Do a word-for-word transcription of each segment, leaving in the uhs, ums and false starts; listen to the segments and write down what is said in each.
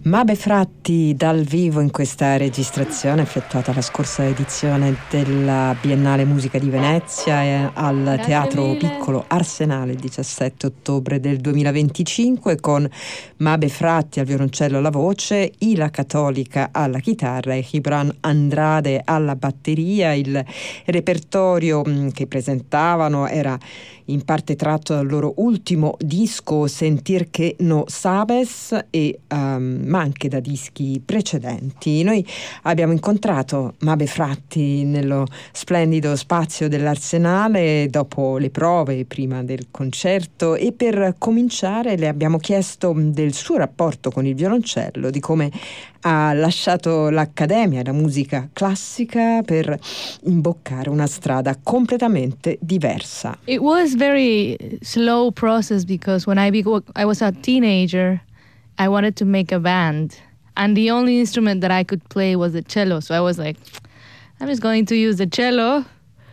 Mabe Fratti dal vivo in questa registrazione effettuata alla scorsa edizione della Biennale Musica di Venezia al Teatro Piccolo Arsenale il diciassette ottobre del duemilaventicinque, con Mabe Fratti al violoncello e alla voce, Ila Cattolica alla chitarra e Gibran Andrade alla batteria. Il repertorio che presentavano era in parte tratto dal loro ultimo disco Sentir que no sabes, e um, ma anche da dischi precedenti. Noi abbiamo incontrato Mabe Fratti nello splendido spazio dell'Arsenale dopo le prove, prima del concerto, e per cominciare le abbiamo chiesto del suo rapporto con il violoncello, di come ha lasciato l'Accademia della Musica Classica per imboccare una strada completamente diversa. It was very slow process because when I be- I was a teenager, I wanted to make a band, and the only instrument that I could play was the cello. So I was like, I'm just going to use the cello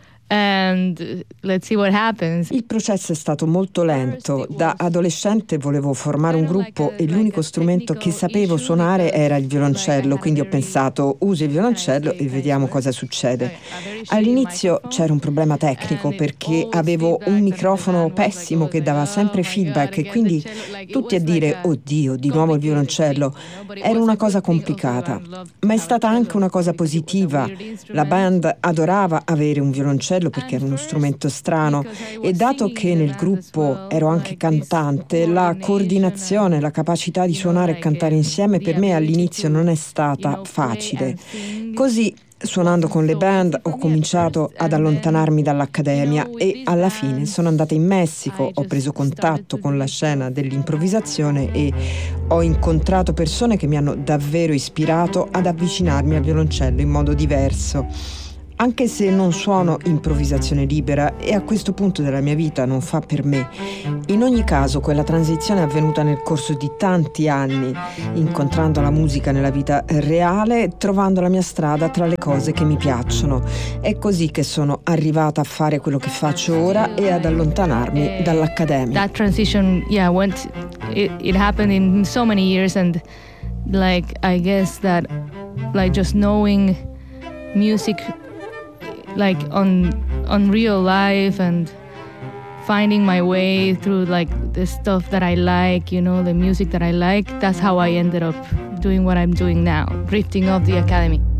and let's see what happens. Il processo è stato molto lento. Da adolescente volevo formare un gruppo e l'unico strumento che sapevo suonare era il violoncello, quindi ho pensato uso il violoncello e vediamo cosa succede. All'inizio c'era un problema tecnico perché avevo un microfono pessimo che dava sempre feedback e quindi tutti a dire oddio, di nuovo il violoncello. Era una cosa complicata, ma è stata anche una cosa positiva. La band adorava avere un violoncello perché era uno strumento strano, e dato che nel gruppo ero anche cantante, la coordinazione, la capacità di suonare e cantare insieme per me all'inizio non è stata facile. Così, suonando con le band, ho cominciato ad allontanarmi dall'Accademia e alla fine sono andata in Messico, ho preso contatto con la scena dell'improvvisazione e ho incontrato persone che mi hanno davvero ispirato ad avvicinarmi al violoncello in modo diverso. Anche se non suono improvvisazione libera e a questo punto della mia vita non fa per me, in ogni caso quella transizione è avvenuta nel corso di tanti anni, incontrando la musica nella vita reale, trovando la mia strada tra le cose che mi piacciono. È così che sono arrivata a fare quello che faccio ora e ad allontanarmi dall'Accademia. That transition, yeah, went it, it happened in so many years, and like I guess that like just knowing music like on on real life and finding my way through like the stuff that I like, you know, the music that I like, that's how I ended up doing what I'm doing now, drifting off the Academy.